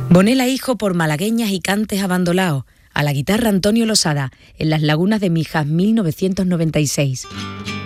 Bonela Hijo por Malagueñas y Cantes Abandonados. A la guitarra Antonio Losada, en Las Lagunas de Mijas, 1996.